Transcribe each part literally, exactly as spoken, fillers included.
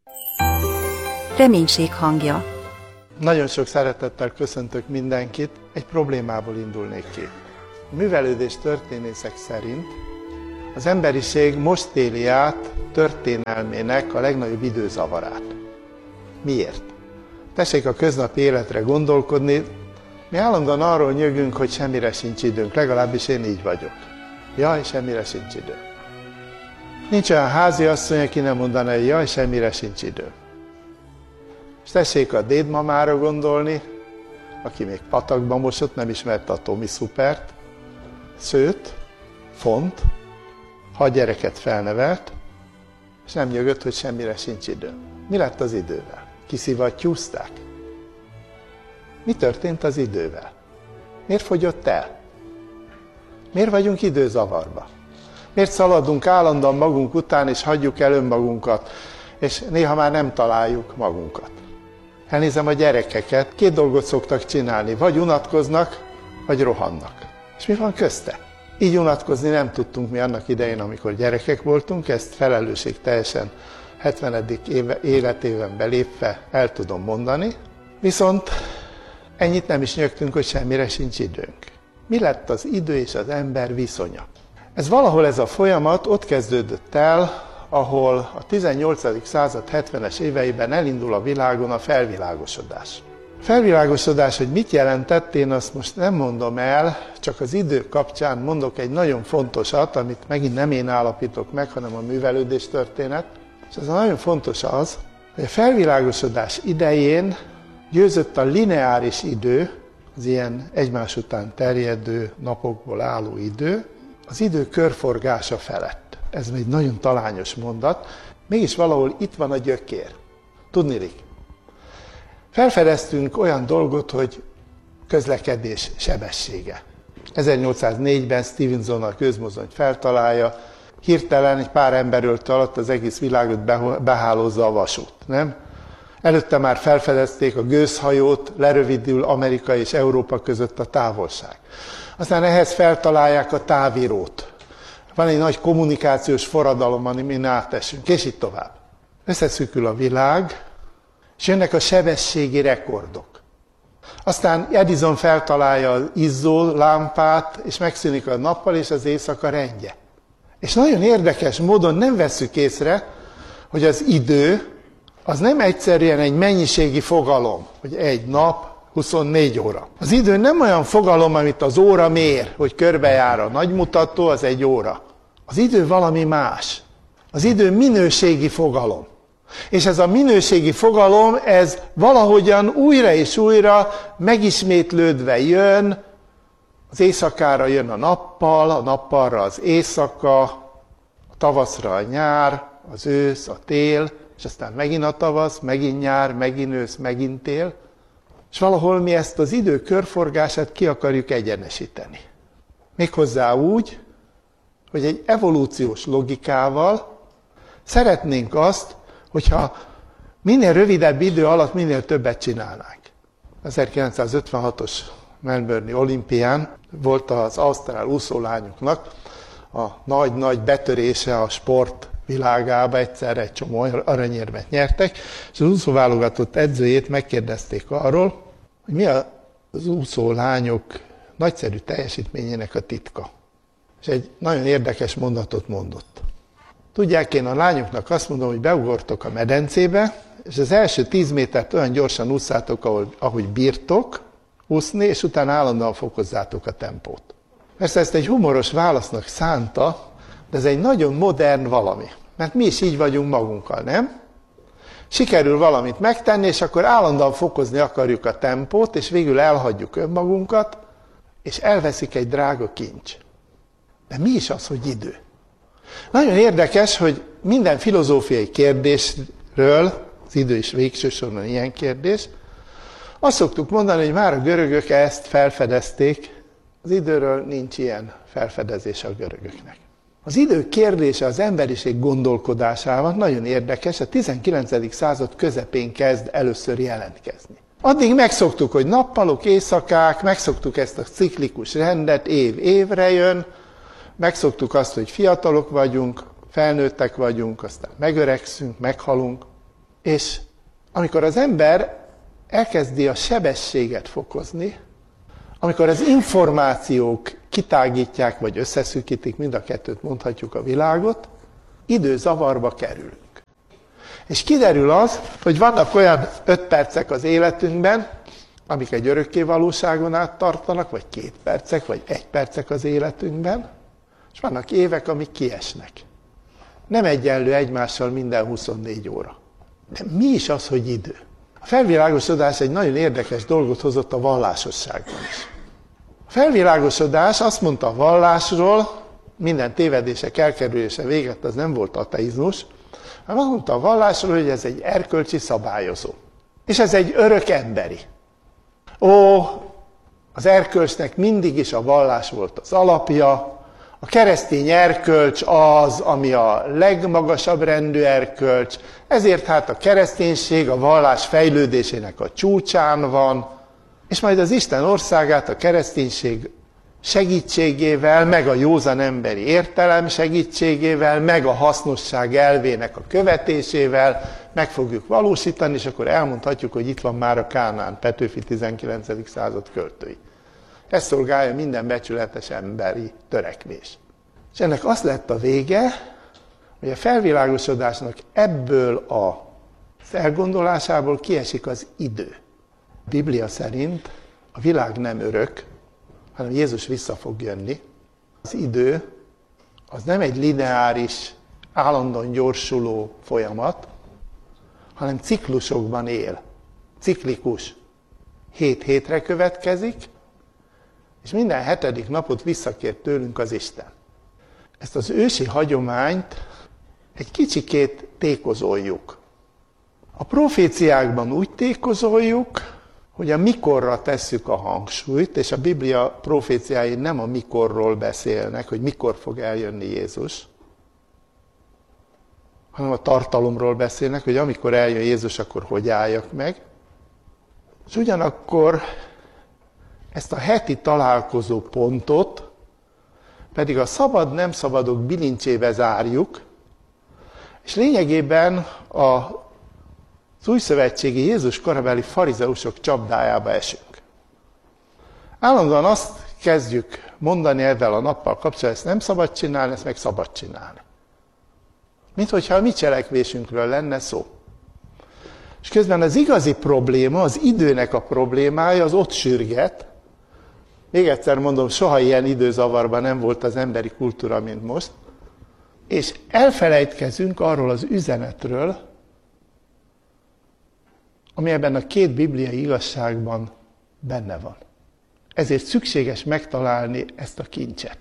Reménység hangja. Nagyon sok szeretettel köszöntök mindenkit, egy problémából indulnék ki. A művelődés történészek szerint az emberiség most éli át történelmének a legnagyobb időzavarát. Miért? Tessék a köznapi életre gondolkodni, mi állandóan arról nyögünk, hogy semmire sincs időnk, legalábbis én így vagyok. Jaj, semmire sincs idő. Nincs olyan háziasszony, aki nem mondaná, hogy jaj, semmire sincs idő. És tessék a dédmamára gondolni, aki még patakba mosott, nem ismerte a Tomi Szupert, szőtt, font, hat gyereket felnevelt, és nem nyögött, hogy semmire sincs idő. Mi lett az idővel? Kiszivattyúzták? Mi történt az idővel? Miért fogyott el? Miért vagyunk időzavarba? Miért szaladunk állandóan magunk után, és hagyjuk el önmagunkat, és néha már nem találjuk magunkat? Elnézem a gyerekeket, két dolgot szoktak csinálni, vagy unatkoznak, vagy rohannak. És mi van közte? Így unatkozni nem tudtunk mi annak idején, amikor gyerekek voltunk, ezt felelősség teljesen hetvenedik éve, életében belépve el tudom mondani, viszont ennyit nem is nyögtünk, hogy semmire sincs időnk. Mi lett az idő és az ember viszonya? Ez valahol ez a folyamat ott kezdődött el, ahol a tizennyolcadik század hetvenes éveiben elindul a világon a felvilágosodás. A felvilágosodás, hogy mit jelentett, én azt most nem mondom el, csak az idő kapcsán mondok egy nagyon fontosat, amit megint nem én állapítok meg, hanem a művelődés történet. És az a nagyon fontos az, hogy a felvilágosodás idején győzött a lineáris idő, az ilyen egymás után terjedő napokból álló idő, az idő körforgása felett. Ez egy nagyon talányos mondat, mégis valahol itt van a gyökér. Tudniillik. Felfedeztünk olyan dolgot, hogy közlekedés sebessége. ezernyolcszáznégyben Stevenson a gőzmozdonyt feltalálja, hirtelen egy pár emberölte alatt az egész világot behálózza a vasút, nem? Előtte már felfedezték a gőzhajót, lerövidül Amerika és Európa között a távolság. Aztán ehhez feltalálják a távírót. Van egy nagy kommunikációs forradalom, amin átesünk, és így tovább. Összeszűkül a világ, és jönnek a sebességi rekordok. Aztán Edison feltalálja az izzó lámpát, és megszűnik a nappal és az éjszaka rendje. És nagyon érdekes módon nem vesszük észre, hogy az idő az nem egyszerűen egy mennyiségi fogalom, hogy egy nap, huszonnégy óra. Az idő nem olyan fogalom, amit az óra mér, hogy körbejár a nagymutató, az egy óra. Az idő valami más. Az idő minőségi fogalom. És ez a minőségi fogalom, ez valahogyan újra és újra megismétlődve jön, az éjszakára jön a nappal, a nappalra az éjszaka, a tavaszra a nyár, az ősz, a tél, és aztán megint a tavasz, megint nyár, megint ősz, megint tél. És valahol mi ezt az idő körforgását ki akarjuk egyenesíteni. Méghozzá úgy, hogy egy evolúciós logikával szeretnénk azt, hogyha minél rövidebb idő alatt minél többet csinálnánk. ezerkilencszázötvenhatos Melbourne-i olimpián volt az ausztrál úszólányoknak a nagy-nagy betörése a sport világába, egyszerre egy csomó aranyérmet nyertek, és az úszóválogatott edzőjét megkérdezték arról, hogy mi az úszólányok nagyszerű teljesítményének a titka. És egy nagyon érdekes mondatot mondott. Tudják, én a lányoknak azt mondom, hogy beugortok a medencébe, és az első tíz métert olyan gyorsan ússzátok, ahogy, ahogy bírtok úszni, és utána állandóan fokozzátok a tempót. Persze ezt egy humoros válasznak szánta, de ez egy nagyon modern valami. Mert mi is így vagyunk magunkkal, nem? Sikerül valamit megtenni, és akkor állandóan fokozni akarjuk a tempót, és végül elhagyjuk önmagunkat, és elveszik egy drága kincs. De mi is az, hogy idő? Nagyon érdekes, hogy minden filozófiai kérdésről, az idő is végső soron ilyen kérdés, azt szoktuk mondani, hogy már a görögök ezt felfedezték, az időről nincs ilyen felfedezés a görögöknek. Az idő kérdése az emberiség gondolkodásában nagyon érdekes, a tizenkilencedik század közepén kezd először jelentkezni. Addig megszoktuk, hogy nappalok, éjszakák, megszoktuk ezt a ciklikus rendet, év évre jön, megszoktuk azt, hogy fiatalok vagyunk, felnőttek vagyunk, aztán megöregszünk, meghalunk, És amikor az ember elkezdi a sebességet fokozni, amikor az információk kitágítják, vagy összeszűkítik, mind a kettőt mondhatjuk a világot, időzavarba kerülünk. És kiderül az, hogy vannak olyan öt percek az életünkben, amik egy örökké valóságon át tartanak, vagy két percek, vagy egy percek az életünkben, és vannak évek, amik kiesnek. Nem egyenlő egymással minden huszonnégy óra. De mi is az, hogy idő? A felvilágosodás egy nagyon érdekes dolgot hozott a vallásosságban is. A felvilágosodás azt mondta a vallásról, minden tévedések elkerülése véget, az nem volt ateizmus, hanem azt mondta a vallásról, hogy ez egy erkölcsi szabályozó. És ez egy örök emberi. Ó, az erkölcsnek mindig is a vallás volt az alapja, a keresztény erkölcs az, ami a legmagasabb rendű erkölcs, ezért hát a kereszténység a vallás fejlődésének a csúcsán van, és majd az Isten országát a kereszténység segítségével, meg a józan emberi értelem segítségével, meg a hasznosság elvének a követésével meg fogjuk valósítani, és akkor elmondhatjuk, hogy itt van már a Kánaán, Petőfi tizenkilencedik század költői. Ez szolgálja minden becsületes emberi törekvés. És ennek az lett a vége, hogy a felvilágosodásnak ebből a elgondolásából kiesik az idő. A Biblia szerint a világ nem örök, hanem Jézus vissza fog jönni. Az idő az nem egy lineáris, állandóan gyorsuló folyamat, hanem ciklusokban él. Ciklikus. Hét hétre következik, és minden hetedik napot visszakér tőlünk az Isten. Ezt az ősi hagyományt egy kicsikét tékozoljuk. A proféciákban úgy tékozoljuk, hogy a mikorra tesszük a hangsúlyt, és a Biblia proféciái nem a mikorról beszélnek, hogy mikor fog eljönni Jézus, hanem a tartalomról beszélnek, hogy amikor eljön Jézus, akkor hogy álljak meg. És ugyanakkor ezt a heti találkozó pontot pedig a szabad-nem szabadok bilincsébe zárjuk, és lényegében a az újszövetségi Jézus korabeli farizeusok csapdájába esünk. Állandóan azt kezdjük mondani ezzel a nappal kapcsolatban, ezt nem szabad csinálni, ezt meg szabad csinálni. Mint hogyha a mi cselekvésünkről lenne szó. És közben az igazi probléma, az időnek a problémája, az ott sürget. Még egyszer mondom, soha ilyen időzavarban nem volt az emberi kultúra, mint most. És elfelejtkezünk arról az üzenetről, ami ebben a két bibliai igazságban benne van. Ezért szükséges megtalálni ezt a kincset.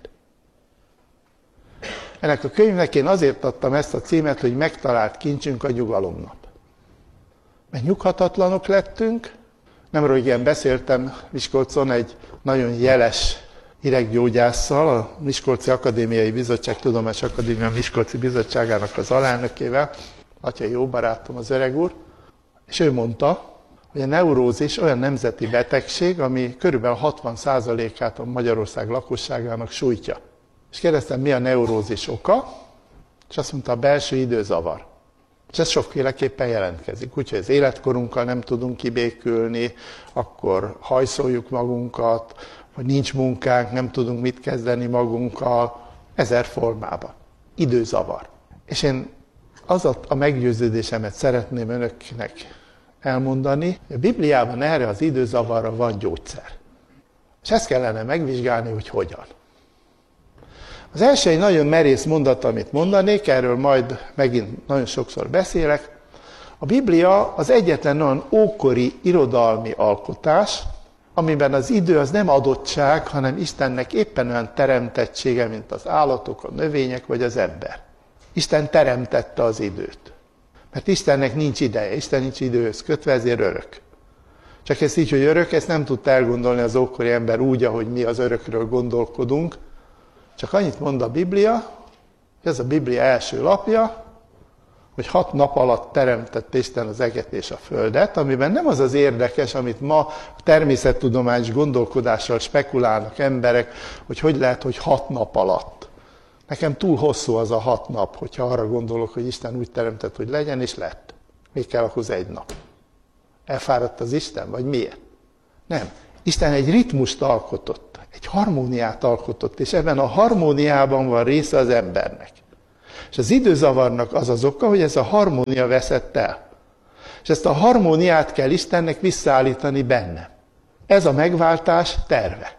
Ennek a könyvnek én azért adtam ezt a címet, hogy megtalált kincsünk a nyugalomnap. Mert nyughatatlanok lettünk, nemről igen beszéltem Miskolcon egy nagyon jeles ideggyógyásszal, a Miskolci Akadémiai Bizottság, Tudományos Akadémia Miskolci Bizottságának az alelnökével, atyai jó barátom az öreg úr, és ő mondta, hogy a neurózis olyan nemzeti betegség, ami körülbelül hatvan százalékát a Magyarország lakosságának sújtja. És kérdeztem, mi a neurózis oka, és azt mondta, a belső időzavar. És ez sokféleképpen jelentkezik. Úgyhogy az életkorunkkal nem tudunk kibékülni, akkor hajszoljuk magunkat, vagy nincs munkánk, nem tudunk mit kezdeni magunkkal, ezer formában. Időzavar. És én az a meggyőződésemet szeretném önöknek elmondani, hogy a Bibliában erre az időzavarra van gyógyszer. És ezt kellene megvizsgálni, hogy hogyan. Az első egy nagyon merész mondat, amit mondanék, erről majd megint nagyon sokszor beszélek. A Biblia az egyetlen olyan ókori irodalmi alkotás, amiben az idő az nem adottság, hanem Istennek éppen olyan teremtettsége, mint az állatok, a növények vagy az ember. Isten teremtette az időt. Mert Istennek nincs ideje, Isten nincs időhöz kötve, ezért örök. Csak ezt így, hogy örök, ezt nem tudta elgondolni az ókori ember úgy, ahogy mi az örökről gondolkodunk. Csak annyit mond a Biblia, hogy ez a Biblia első lapja, hogy hat nap alatt teremtette Isten az eget és a földet, amiben nem az az érdekes, amit ma a természettudományos gondolkodással spekulálnak emberek, hogy hogy lehet, hogy hat nap alatt. Nekem túl hosszú az a hat nap, hogyha arra gondolok, hogy Isten úgy teremtett, hogy legyen, és lett. Még kell ahhoz egy nap. Elfáradt az Isten, vagy miért? Nem. Isten egy ritmust alkotott, egy harmóniát alkotott, és ebben a harmóniában van része az embernek. És az időzavarnak az az oka, hogy ez a harmónia veszett el. És ezt a harmóniát kell Istennek visszaállítani benne. Ez a megváltás terve.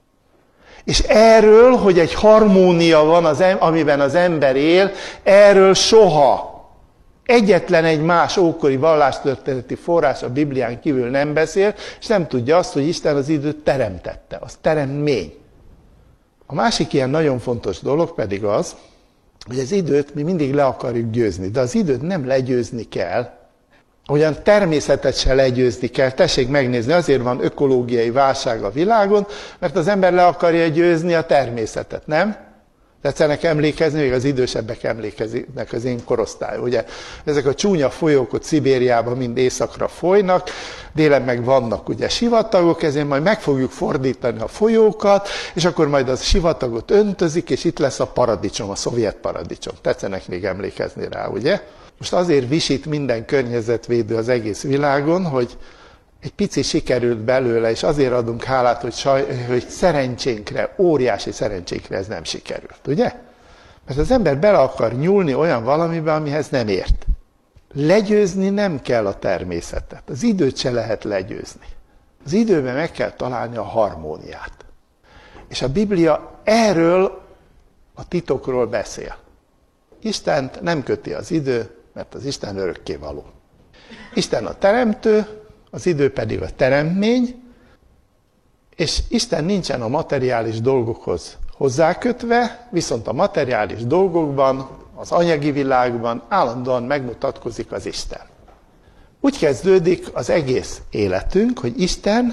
És erről, hogy egy harmónia van, az, amiben az ember él, erről soha egyetlen egy más ókori vallástörténeti forrás a Biblián kívül nem beszél, és nem tudja azt, hogy Isten az időt teremtette. Az teremtmény. A másik ilyen nagyon fontos dolog pedig az, hogy az időt mi mindig le akarjuk győzni, de az időt nem legyőzni kell, olyan természetet se legyőzni kell. Tessék megnézni, azért van ökológiai válság a világon, mert az ember le akarja győzni a természetet, nem? Tetszenek emlékezni, még az idősebbek emlékeznek, az én korosztály. Ugye ezek a csúnya folyók ott Szibériában mind északra folynak, délen meg vannak ugye sivatagok, ezért majd meg fogjuk fordítani a folyókat, és akkor majd az sivatagot öntözik, és itt lesz a paradicsom, a szovjet paradicsom. Tetszenek még emlékezni rá, ugye? Most azért visít minden környezetvédő az egész világon, hogy egy pici sikerült belőle, és azért adunk hálát, hogy, saj, hogy szerencsénkre, óriási szerencsénkre ez nem sikerült, ugye? Mert az ember bele akar nyúlni olyan valamibe, amihez nem ért. Legyőzni nem kell a természetet. Az időt se lehet legyőzni. Az időben meg kell találni a harmóniát. És a Biblia erről a titokról beszél. Istent nem köti az idő, mert az Isten örökkévaló. Isten a teremtő, az idő pedig a teremtmény, és Isten nincsen a materiális dolgokhoz hozzákötve, viszont a materiális dolgokban, az anyagi világban állandóan megmutatkozik az Isten. Úgy kezdődik az egész életünk, hogy Isten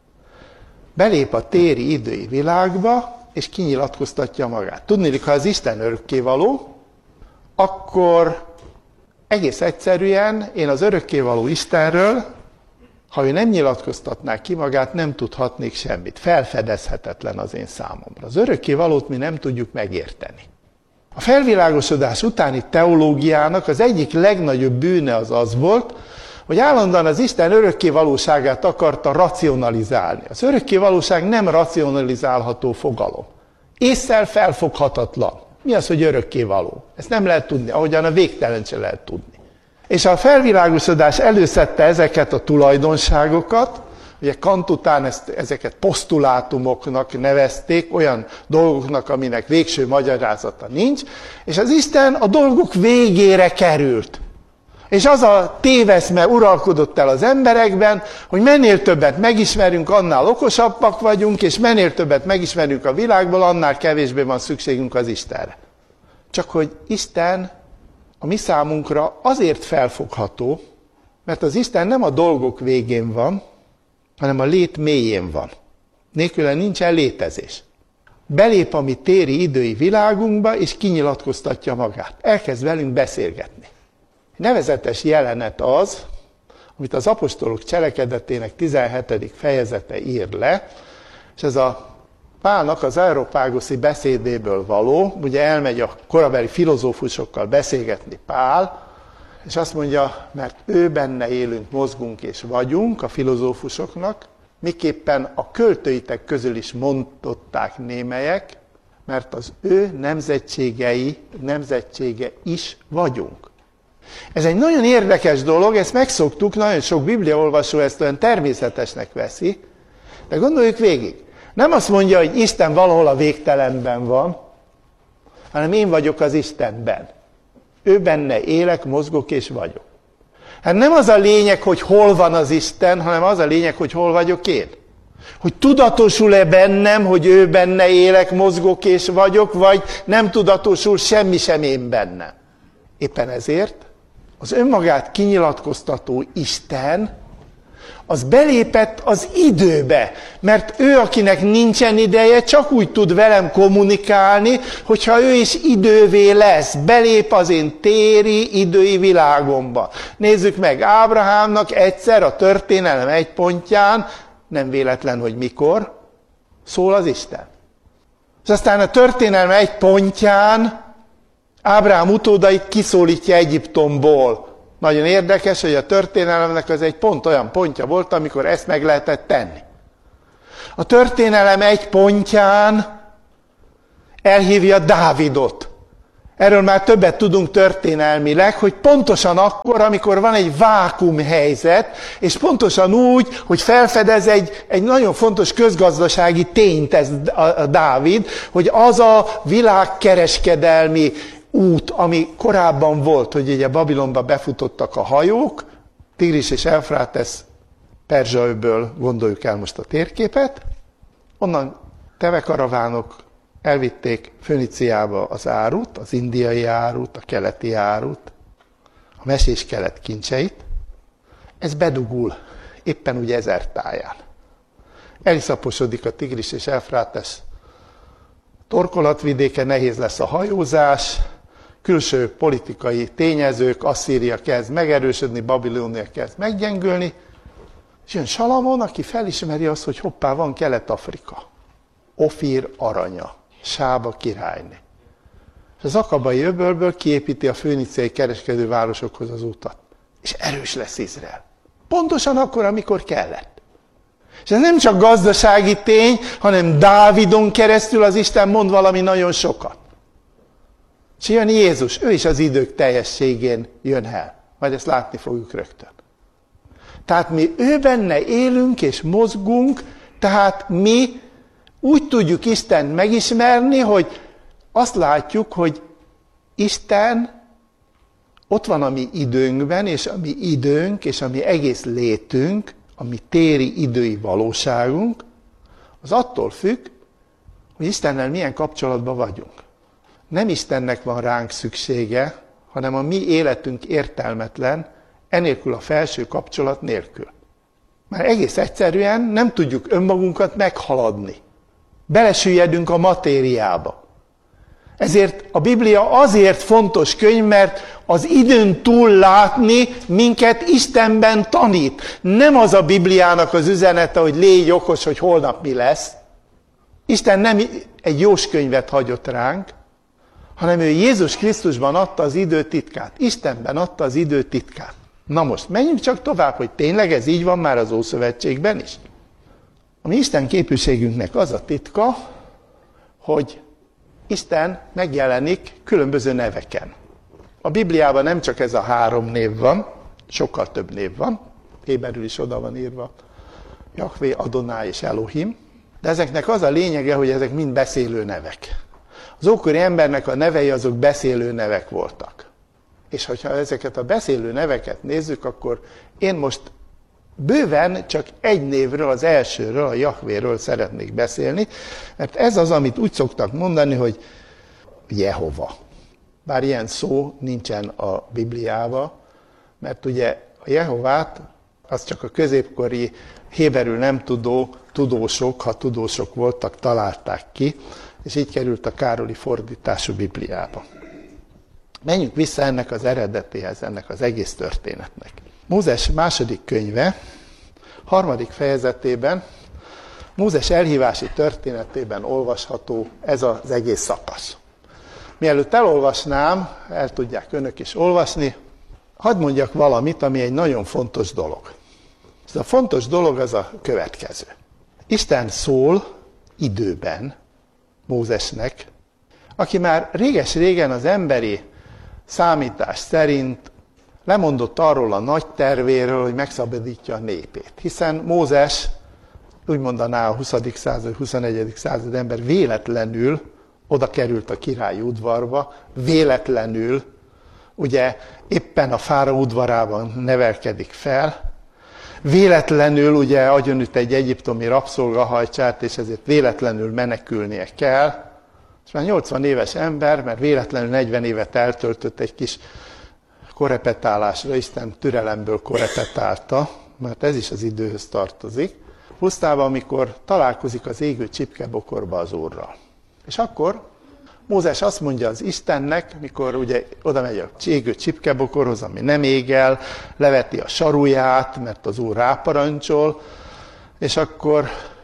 belép a téri idői világba, és kinyilatkoztatja magát. Tudniillik, ha az Isten örökkévaló, akkor egész egyszerűen én az örökkévaló Istenről, ha ő nem nyilatkoztatná ki magát, nem tudhatnék semmit. Felfedezhetetlen az én számomra. Az örökkévalót mi nem tudjuk megérteni. A felvilágosodás utáni teológiának az egyik legnagyobb bűne az az volt, hogy állandóan az Isten örökkévalóságát akarta racionalizálni. Az örökkévalóság nem racionalizálható fogalom. Ésszel felfoghatatlan. Mi az, hogy örökkévaló? Ezt nem lehet tudni, ahogyan a végtelen se lehet tudni. És a felvilágosodás előszedte ezeket a tulajdonságokat, ugye Kant után ezt, ezeket posztulátumoknak nevezték, olyan dolgoknak, aminek végső magyarázata nincs, és az Isten a dolgok végére került. És az a téveszme uralkodott el az emberekben, hogy minél többet megismerünk, annál okosabbak vagyunk, és minél többet megismerünk a világból, annál kevésbé van szükségünk az Istenre. Csak hogy Isten a mi számunkra azért felfogható, mert az Isten nem a dolgok végén van, hanem a lét mélyén van. Nélküle nincsen létezés. Belép a mi téri idői világunkba, és kinyilatkoztatja magát. Elkezd velünk beszélgetni. Nevezetes jelenet az, amit az apostolok cselekedetének tizenhetedik fejezete ír le, és ez a Pálnak az Areopágoszi beszédéből való, ugye elmegy a korabeli filozófusokkal beszélgetni Pál, és azt mondja, mert ő benne élünk, mozgunk és vagyunk, a filozófusoknak, miképpen a költőitek közül is mondották némelyek, mert az ő nemzetségei, nemzetsége is vagyunk. Ez egy nagyon érdekes dolog, ezt megszoktuk, nagyon sok bibliaolvasó ezt olyan természetesnek veszi, de gondoljuk végig. Nem azt mondja, hogy Isten valahol a végtelenben van, hanem én vagyok az Istenben. Ő benne élek, mozgok és vagyok. Hát nem az a lényeg, hogy hol van az Isten, hanem az a lényeg, hogy hol vagyok én. Hogy tudatosul-e bennem, hogy ő benne élek, mozgok és vagyok, vagy nem tudatosul semmi sem én bennem. Éppen ezért az önmagát kinyilatkoztató Isten, az belépett az időbe, mert ő, akinek nincsen ideje, csak úgy tud velem kommunikálni, hogyha ő is idővé lesz, belép az én téri, idői világomba. Nézzük meg, Ábrahámnak egyszer a történelem egy pontján, nem véletlen, hogy mikor, szól az Isten. És aztán a történelem egy pontján Ábrahám utódait kiszólítja Egyiptomból. Nagyon érdekes, hogy a történelemnek az egy pont olyan pontja volt, amikor ezt meg lehetett tenni. A történelem egy pontján elhívja Dávidot. Erről már többet tudunk történelmileg, hogy pontosan akkor, amikor van egy vákuumhelyzet, és pontosan úgy, hogy felfedez egy, egy nagyon fontos közgazdasági tényt ez a Dávid, hogy az a világkereskedelmi út, ami korábban volt, hogy ugye Babilonba befutottak a hajók, Tigris és Eufrátesz Perzsa-öböl gondoljuk el most a térképet, onnan tevekaravánok elvitték Föniciába az árut, az indiai árut, a keleti árut, a mesés kelet kincseit. Ez bedugul, éppen úgy ezer táján. Eliszaposodik a Tigris és Eufrátesz torkolatvidéke, nehéz lesz a hajózás, külső politikai tényezők, Asszíria kezd megerősödni, Babilónia kezd meggyengülni, és jön Salamon, aki felismeri azt, hogy hoppá, van Kelet-Afrika. Ofír aranya, Sába királyné. És az akabai öbölből kiépíti a föníciai kereskedővárosokhoz az utat. És erős lesz Izrael. Pontosan akkor, amikor kellett. És ez nem csak gazdasági tény, hanem Dávidon keresztül az Isten mond valami nagyon sokat. És jön Jézus, ő is az idők teljességén jön el. Majd ezt látni fogjuk rögtön. Tehát mi ő benne élünk és mozgunk, tehát mi úgy tudjuk Istent megismerni, hogy azt látjuk, hogy Isten ott van a mi időnkben, és a mi időnk, és a mi egész létünk, a mi téri idői valóságunk, az attól függ, hogy Istennel milyen kapcsolatban vagyunk. Nem Istennek van ránk szüksége, hanem a mi életünk értelmetlen, enélkül a felső kapcsolat nélkül. Már egész egyszerűen nem tudjuk önmagunkat meghaladni. Belesüllyedünk a matériába. Ezért a Biblia azért fontos könyv, mert az időn túl látni minket Istenben tanít. Nem az a Bibliának az üzenete, hogy légy okos, hogy holnap mi lesz. Isten nem egy jós könyvet hagyott ránk, hanem ő Jézus Krisztusban adta az idő titkát. Istenben adta az idő titkát. Na most, menjünk csak tovább, hogy tényleg ez így van már az Ószövetségben is. A mi Isten képűségünknek az a titka, hogy Isten megjelenik különböző neveken. A Bibliában nem csak ez a három név van, sokkal több név van, héberül is oda van írva, Jahvé, Adonai és Elohim, de ezeknek az a lényege, hogy ezek mind beszélő nevek. Az ókori embernek a nevei azok beszélő nevek voltak. És hogyha ezeket a beszélő neveket nézzük, akkor én most bőven csak egy névről, az elsőről, a Jahvéről szeretnék beszélni, mert ez az, amit úgy szoktak mondani, hogy Jehova. Bár ilyen szó nincsen a Bibliában, mert ugye a Jehovát az csak a középkori héberül nem tudó tudósok, ha tudósok voltak, találták ki, és így került a Károli fordítású Bibliába. Menjünk vissza ennek az eredetéhez, ennek az egész történetnek. Mózes második könyve, harmadik fejezetében, Mózes elhívási történetében olvasható ez az egész szakasz. Mielőtt elolvasnám, el tudják önök is olvasni, hadd mondjak valamit, ami egy nagyon fontos dolog. Ez a fontos dolog az a következő. Isten szól időben Mózesnek, aki már réges-régen az emberi számítás szerint lemondott arról a nagy tervéről, hogy megszabadítja a népét. Hiszen Mózes, úgy mondaná a huszadik század, huszonegyedik század ember, véletlenül oda került a királyi udvarba, véletlenül, ugye éppen a fáraó udvarában nevelkedik fel, véletlenül ugye agyonüt egy egyiptomi rabszolgahajcsát, és ezért véletlenül menekülnie kell. És már nyolcvan éves ember, mert véletlenül negyven évet eltöltött egy kis korepetálásra, Isten türelemből korepetálta, mert ez is az időhöz tartozik, pusztában, amikor találkozik az égő csipkebokorba az Úrral. És akkor Mózes azt mondja az Istennek, mikor ugye oda megy a égő csipkebokorhoz, ami nem ég el, leveti a saruját, mert az Úr ráparancsol, és akkor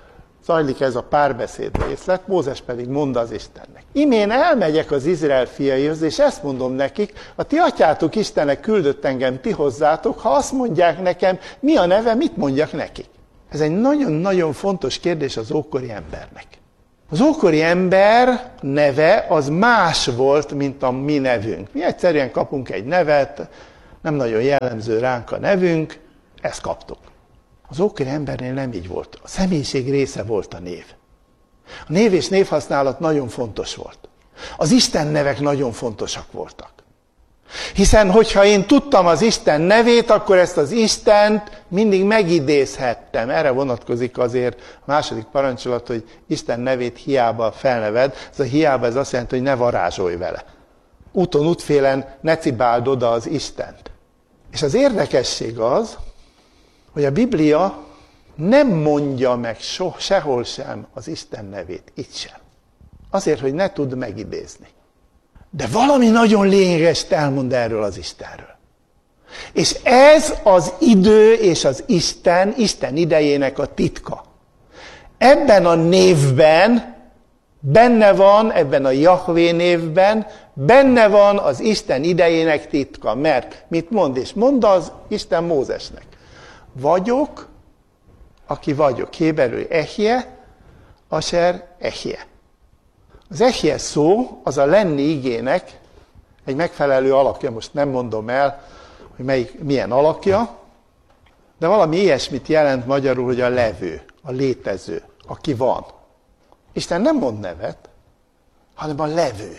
zajlik ez a párbeszéd részlet, Mózes pedig mond az Istennek. Imén elmegyek az Izrael fiaihoz, és ezt mondom nekik, a ti atyátok Istenek küldött engem ti hozzátok, ha azt mondják nekem, mi a neve, mit mondjak nekik? Ez egy nagyon-nagyon fontos kérdés az ókori embernek. Az ókori ember neve az más volt, mint a mi nevünk. Mi egyszerűen kapunk egy nevet, nem nagyon jellemző ránk a nevünk, ezt kaptuk. Az ókori embernél nem így volt. A személyiség része volt a név. A név és névhasználat nagyon fontos volt. Az Isten nevek nagyon fontosak voltak. Hiszen, hogyha én tudtam az Isten nevét, akkor ezt az Istent mindig megidézhettem. Erre vonatkozik azért a második parancsolat, hogy Isten nevét hiába felneved. Ez a hiába, ez azt jelenti, hogy ne varázsolj vele. Úton, útfélen ne cibáld oda az Istent. És az érdekesség az, hogy a Biblia nem mondja meg so, sehol sem az Isten nevét, itt sem. Azért, hogy ne tud megidézni. De valami nagyon lényeges elmond erről az Istenről. És ez az idő és az Isten, Isten idejének a titka. Ebben a névben, benne van, ebben a Jahvé névben, benne van az Isten idejének titka. Mert mit mond? És mondta az Isten Mózesnek. Vagyok, aki vagyok. Héberül Ehje, Aser Ehje. Az Ehje szó, az a lenni igének egy megfelelő alakja. Most nem mondom el, hogy melyik, milyen alakja, de valami ilyesmit jelent magyarul, hogy a levő, a létező, aki van. Isten nem mond nevet, hanem a levő,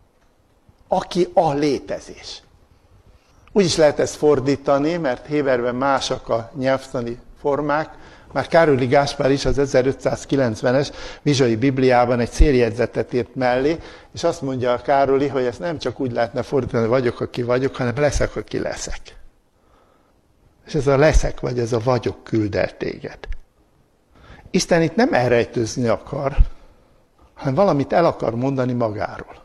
aki a létezés. Úgy is lehet ezt fordítani, mert héberben másak a nyelvtani formák. Már Károli Gáspár is az ezerötszázkilencvenes Vizsai Bibliában egy céljegyzetet írt mellé, és azt mondja a Károli, hogy ezt nem csak úgy lehetne fordítani, hogy vagyok, aki vagyok, hanem leszek, aki leszek. És ez a leszek, vagy ez a vagyok küld el téged. Isten itt nem elrejtőzni akar, hanem valamit el akar mondani magáról.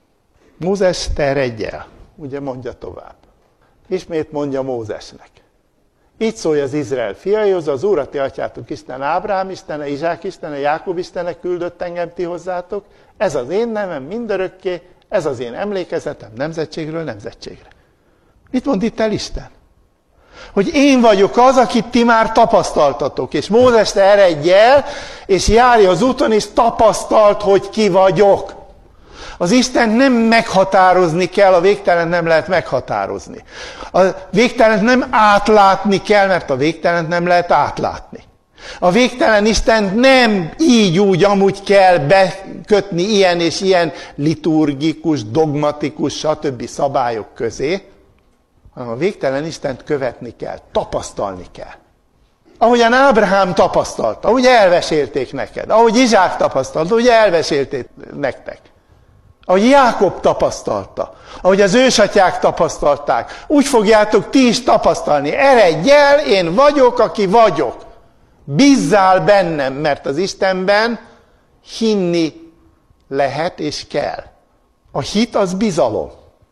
Mózes, te eredj el, ugye mondja tovább. Ismét mondja Mózesnek. Így szólj az Izrael fiaihoz, az Úr a ti atyátok Isten, Ábrahám Istene, Izsák Istene, Jákob Istene küldött engem ti hozzátok. Ez az én nevem mindörökké, ez az én emlékezetem nemzetségről nemzetségre. Mit mond itt el Isten? Hogy én vagyok az, akit ti már tapasztaltatok, és Mózes, te eredj el, és járj az úton, és tapasztalt, hogy ki vagyok. Az Isten nem meghatározni kell, a végtelent nem lehet meghatározni. A végtelent nem átlátni kell, mert a végtelent nem lehet átlátni. A végtelen Istent nem így, úgy, amúgy kell bekötni ilyen és ilyen liturgikus, dogmatikus, stb. Szabályok közé, hanem a végtelen Istent követni kell, tapasztalni kell. Ahogyan Ábrahám tapasztalta, ahogy elvesélték neked, ahogy Izsák tapasztalta, ahogy elvesélték nektek. Ahogy Jákob tapasztalta, ahogy az ősatyák tapasztalták, úgy fogjátok ti is tapasztalni. Eredj el, én vagyok, aki vagyok. Bízzál bennem, mert az Istenben hinni lehet és kell. A hit az bizalom.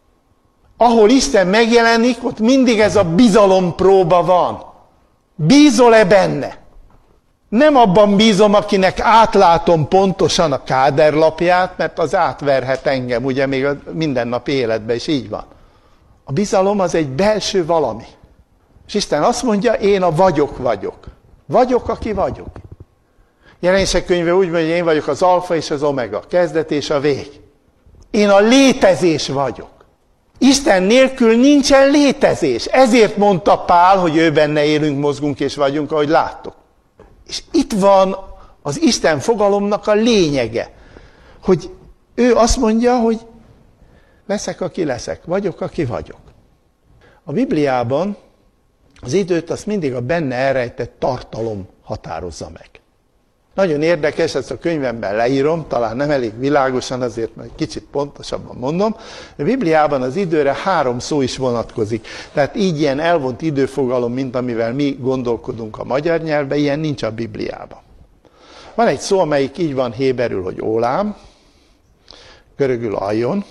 Ahol Isten megjelenik, ott mindig ez a bizalompróba van. Bízol-e benne? Nem abban bízom, akinek átlátom pontosan a káderlapját, mert az átverhet engem, ugye még a mindennapi életben is így van. A bizalom az egy belső valami. És Isten azt mondja, én a vagyok vagyok. Vagyok, aki vagyok. Jelenések könyve úgy mondja, hogy én vagyok az alfa és az omega, kezdet és a vég. Én a létezés vagyok. Isten nélkül nincsen létezés. Ezért mondta Pál, hogy ő benne élünk, mozgunk és vagyunk, ahogy láttok. És itt van az Isten fogalomnak a lényege, hogy ő azt mondja, hogy leszek, aki leszek, vagyok, aki vagyok. A Bibliában az időt azt mindig a benne elrejtett tartalom határozza meg. Nagyon érdekes, ezt a könyvemben leírom, talán nem elég világosan, azért mert kicsit pontosabban mondom. A Bibliában az időre három szó is vonatkozik. Tehát így ilyen elvont időfogalom, mint amivel mi gondolkodunk a magyar nyelvben, ilyen nincs a Bibliában. Van egy szó, amelyik így van héberül, hogy ólám, görögül aion.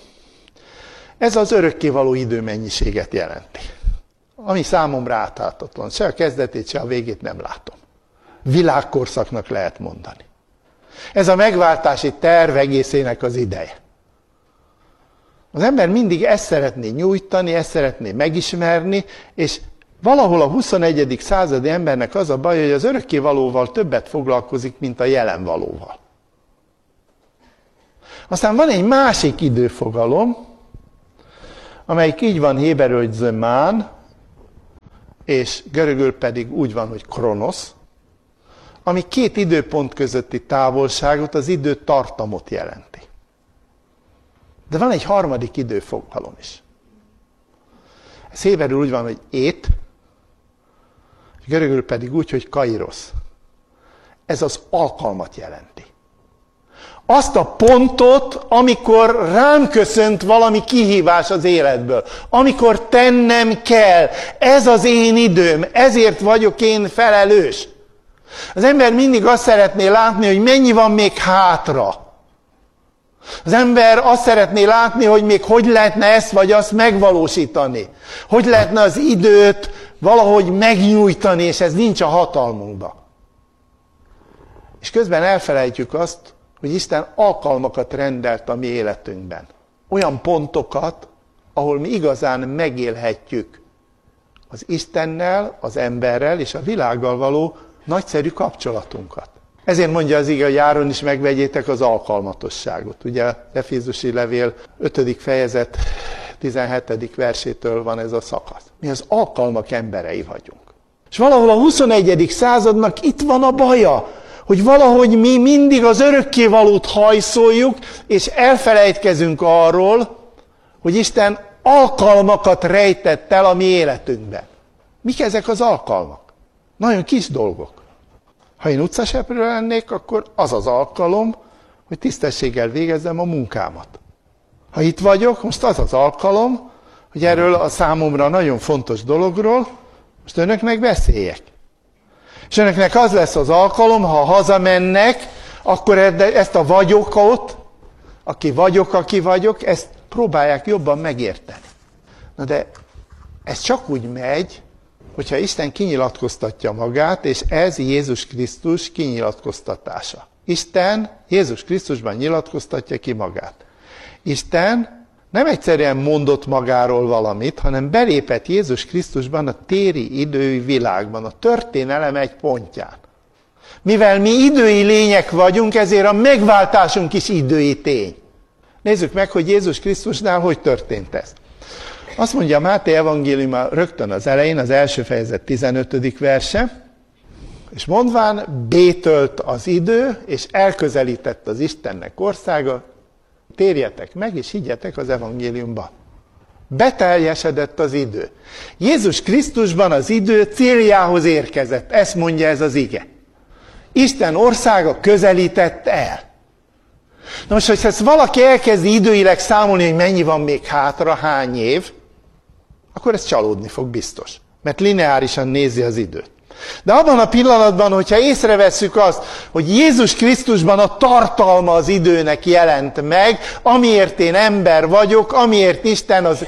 Ez az örökkévaló időmennyiséget jelenti. Ami számomra átláthatatlan. Se a kezdetét, se a végét nem látom. Világkorszaknak lehet mondani. Ez a megváltási terv egészének az ideje. Az ember mindig ezt szeretné nyújtani, ezt szeretné megismerni, és valahol a huszonegyedik századi embernek az a baj, hogy az örökkévalóval többet foglalkozik, mint a jelenvalóval. Aztán van egy másik időfogalom, amelyik így van héberül, hogy zömán, és görögül pedig úgy van, hogy kronosz, ami két időpont közötti távolságot, az időtartamot jelenti. De van egy harmadik időfogalom is. Ez héberül úgy van, hogy ét, görögül pedig úgy, hogy kairosz. Ez az alkalmat jelenti. Azt a pontot, amikor rám köszönt valami kihívás az életből. Amikor tennem kell. Ez az én időm. Ezért vagyok én felelős. Az ember mindig azt szeretné látni, hogy mennyi van még hátra. Az ember azt szeretné látni, hogy még hogy lehetne ezt vagy azt megvalósítani. Hogy lehetne az időt valahogy megnyújtani, és ez nincs a hatalmunkban. És közben elfelejtjük azt, hogy Isten alkalmakat rendelt a mi életünkben. Olyan pontokat, ahol mi igazán megélhetjük az Istennel, az emberrel és a világgal való nagyszerű kapcsolatunkat. Ezért mondja az ige, hogy áron is megvegyétek az alkalmatosságot. Ugye az Efézusi levél ötödik fejezet tizenhetedik versétől van ez a szakasz. Mi az alkalmak emberei vagyunk. És valahol a huszonegyedik századnak itt van a baja, hogy valahogy mi mindig az örökkévalót hajszoljuk, és elfelejtkezünk arról, hogy Isten alkalmakat rejtett el a mi életünkben. Mik ezek az alkalmak? Nagyon kis dolgok. Ha én utcaseprő lennék, akkor az az alkalom, hogy tisztességgel végezzem a munkámat. Ha itt vagyok, most az az alkalom, hogy erről a számomra nagyon fontos dologról most önöknek beszéljek. És önöknek az lesz az alkalom, ha hazamennek, akkor ezt a vagyokot, aki vagyok, aki vagyok, ezt próbálják jobban megérteni. Na de ez csak úgy megy, hogyha Isten kinyilatkoztatja magát, és ez Jézus Krisztus kinyilatkoztatása. Isten Jézus Krisztusban nyilatkoztatja ki magát. Isten nem egyszerűen mondott magáról valamit, hanem belépett Jézus Krisztusban a téri idői világban, a történelem egy pontján. Mivel mi idői lények vagyunk, ezért a megváltásunk is idői tény. Nézzük meg, hogy Jézus Krisztusnál hogy történt ez. Azt mondja Máté evangéliuma rögtön az elején, az első fejezet tizenötödik verse, és mondván bétölt az idő, és elközelített az Istennek országa, térjetek meg, és higgyetek az evangéliumban. Beteljesedett az idő. Jézus Krisztusban az idő céljához érkezett. Ezt mondja ez az ige. Isten országa közelített el. Na most, hogyha ezt valaki elkezdi időileg számolni, hogy mennyi van még hátra, hány év, akkor ez csalódni fog biztos. Mert lineárisan nézi az időt. De abban a pillanatban, hogyha észrevesszük azt, hogy Jézus Krisztusban a tartalma az időnek jelent meg, amiért én ember vagyok, amiért Isten az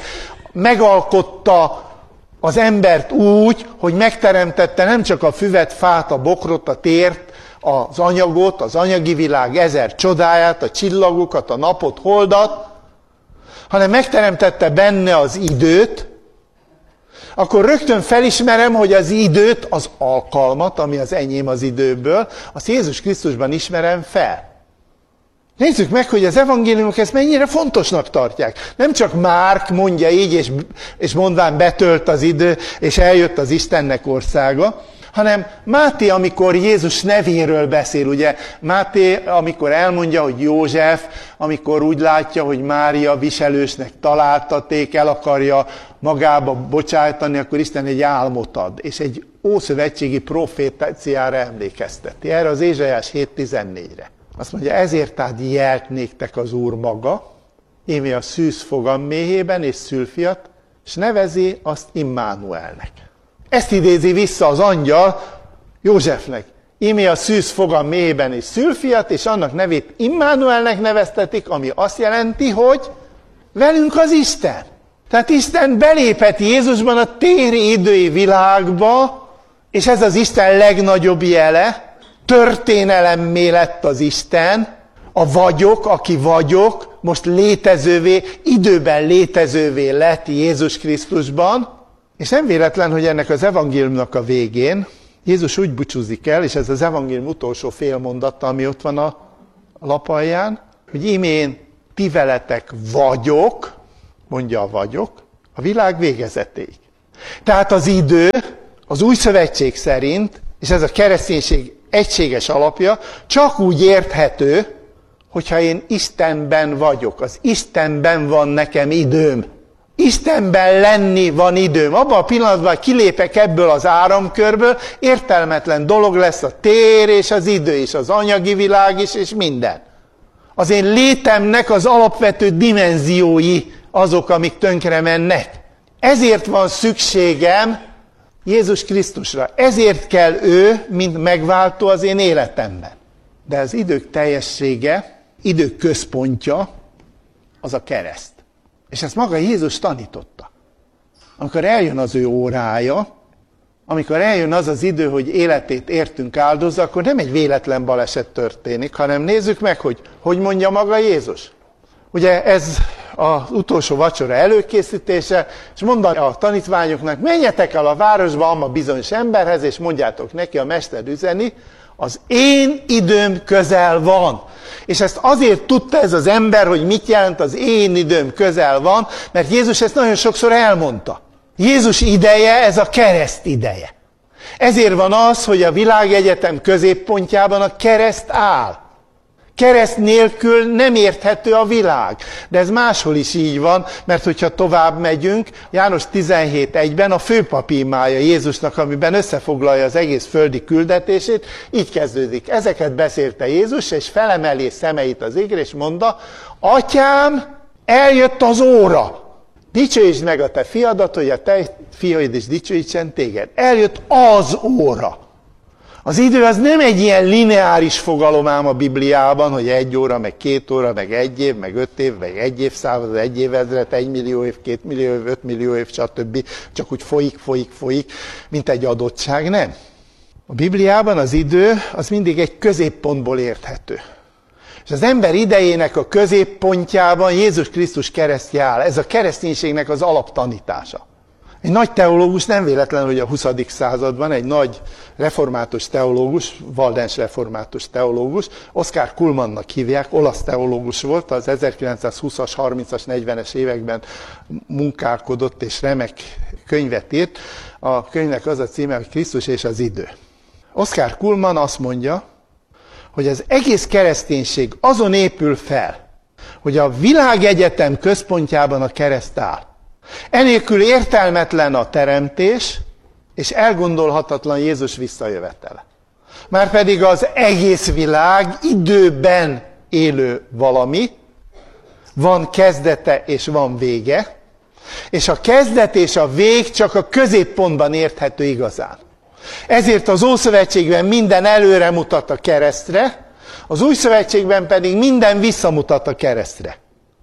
megalkotta az embert úgy, hogy megteremtette nem csak a füvet, fát, a bokrot, a tért, az anyagot, az anyagi világ ezer csodáját, a csillagokat, a napot, holdat, hanem megteremtette benne az időt, akkor rögtön felismerem, hogy az időt, az alkalmat, ami az enyém az időből, azt Jézus Krisztusban ismerem fel. Nézzük meg, hogy az evangéliumok ezt mennyire fontosnak tartják. Nem csak Márk mondja így, és, és mondván betölt az idő, és eljött az Istennek országa, hanem Máté, amikor Jézus nevéről beszél, ugye Máté, amikor elmondja, hogy József, amikor úgy látja, hogy Mária viselősnek találtaték, el akarja magába bocsájtani, akkor Isten egy álmot ad, és egy ószövetségi proféciára emlékezteti. Erre az Ézsaiás hét tizennégyre. Azt mondja, ezért tehát jelt néktek az Úr maga, émi a szűz fogam méhében, és szülfiat, és nevezi azt Immánuelnek. Ezt idézi vissza az angyal Józsefnek. Ímé a szűz fogam méhében és szülfiat, és annak nevét Immánuelnek neveztetik, ami azt jelenti, hogy velünk az Isten. Tehát Isten belépett Jézusban a téri idői világba, és ez az Isten legnagyobb jele, történelemmé lett az Isten, a vagyok, aki vagyok, most létezővé, időben létezővé lett Jézus Krisztusban, és nem véletlen, hogy ennek az evangéliumnak a végén Jézus úgy búcsúzik el, és ez az evangélium utolsó félmondata, ami ott van a lapalján, hogy imén ti veletek vagyok, mondja a vagyok, a világ végezetéig. Tehát az idő az új szövetség szerint, és ez a kereszténység egységes alapja, csak úgy érthető, hogyha én Istenben vagyok. Az Istenben van nekem időm. Istenben lenni van időm. Abban a pillanatban kilépek ebből az áramkörből, értelmetlen dolog lesz a tér és az idő is, az anyagi világ is, és minden. Az én létemnek az alapvető dimenziói azok, amik tönkre mennek. Ezért van szükségem Jézus Krisztusra. Ezért kell ő, mint megváltó az én életemben. De az idők teljessége, idők központja az a kereszt. És ezt maga Jézus tanította. Amikor eljön az ő órája, amikor eljön az az idő, hogy életét értünk áldozza, akkor nem egy véletlen baleset történik, hanem nézzük meg, hogy hogy mondja maga Jézus. Ugye ez az utolsó vacsora előkészítése, és mondta a tanítványoknak, menjetek el a városba, amma bizonyos emberhez, és mondjátok neki, a mester üzeni, az én időm közel van. És ezt azért tudta ez az ember, hogy mit jelent az én időm közel van, mert Jézus ezt nagyon sokszor elmondta. Jézus ideje, ez a kereszt ideje. Ezért van az, hogy a világegyetem középpontjában a kereszt áll. Kereszt nélkül nem érthető a világ. De ez máshol is így van, mert hogyha tovább megyünk, János tizenhét egyben a főpapi imája Jézusnak, amiben összefoglalja az egész földi küldetését, így kezdődik. Ezeket beszélte Jézus, és felemeli szemeit az égre, és mondta, Atyám, eljött az óra. Dicsőítsd meg a te fiadat, hogy a te fiaid is dicsőítsen téged. Eljött az óra. Az idő az nem egy ilyen lineáris fogalom ám a Bibliában, hogy egy óra, meg két óra, meg egy év, meg öt év, meg egy évszázad, egy évezred, egy millió év, két millió év, öt millió év, stb. Csak úgy folyik, folyik, folyik, mint egy adottság, nem. A Bibliában az idő az mindig egy középpontból érthető. És az ember idejének a középpontjában Jézus Krisztus keresztje áll. Ez a kereszténységnek az alaptanítása. Egy nagy teológus, nem véletlen, hogy a huszadik században egy nagy református teológus, valdens református teológus, Oskar Kuhlmannnak hívják, olasz teológus volt, az ezerkilencszázhúszas, harmincas, negyvenes években munkálkodott és remek könyvet írt. A könyvnek az a címe, hogy Krisztus és az idő. Oskar Kuhlmann azt mondja, hogy az egész kereszténység azon épül fel, hogy a világegyetem központjában a kereszt áll. Enélkül értelmetlen a teremtés, és elgondolhatatlan Jézus visszajövetele. Márpedig az egész világ időben élő valami, van kezdete és van vége, és a kezdet és a vég csak a középpontban érthető igazán. Ezért az Ószövetségben minden előre mutat a keresztre, az Új Szövetségben pedig minden visszamutat a keresztre.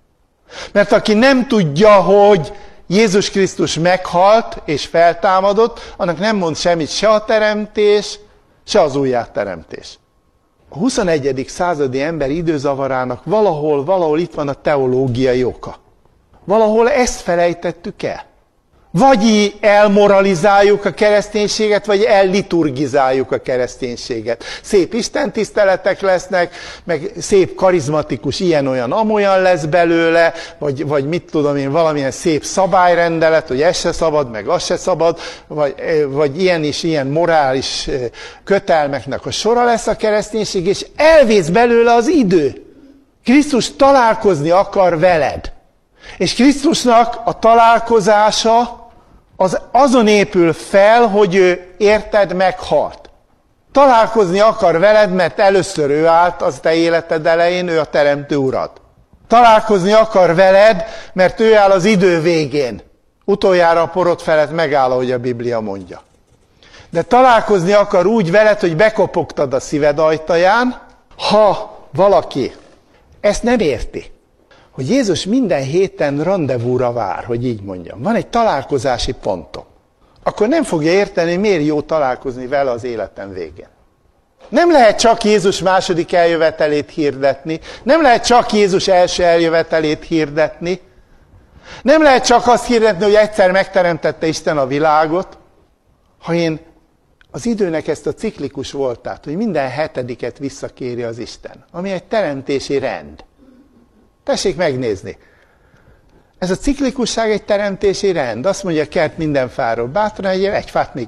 Mert aki nem tudja, hogy Jézus Krisztus meghalt és feltámadott, annak nem mond semmit se a teremtés, se az újjáteremtés. A huszonegyedik századi ember időzavarának valahol, valahol itt van a teológiai oka. Valahol ezt felejtettük el. Vagy elmoralizáljuk a kereszténységet, vagy elliturgizáljuk a kereszténységet. Szép istentiszteletek lesznek, meg szép karizmatikus ilyen-olyan, amolyan lesz belőle, vagy, vagy mit tudom én, valamilyen szép szabályrendelet, hogy ez se szabad, meg az se szabad, vagy, vagy ilyen is ilyen morális kötelmeknek a sora lesz a kereszténység, és elvész belőle az idő. Krisztus találkozni akar veled. És Krisztusnak a találkozása az azon épül fel, hogy ő érted meghalt. Találkozni akar veled, mert először ő állt az te életed elején, ő a teremtő urad. Találkozni akar veled, mert ő áll az idő végén. Utoljára a porod felett megáll, ahogy a Biblia mondja. De találkozni akar úgy veled, hogy bekopogtad a szíved ajtaján, ha valaki ezt nem érti. Hogy Jézus minden héten randevúra vár, hogy így mondjam. Van egy találkozási pontom. Akkor nem fogja érteni, miért jó találkozni vele az életem végén. Nem lehet csak Jézus második eljövetelét hirdetni, nem lehet csak Jézus első eljövetelét hirdetni, nem lehet csak azt hirdetni, hogy egyszer megteremtette Isten a világot, ha én az időnek ezt a ciklikus voltát, hogy minden hetediket visszakéri az Isten, ami egy teremtési rend. Tessék megnézni. Ez a ciklikusság egy teremtési rend. Azt mondja, kert minden fáról bátran, egy, egy fát még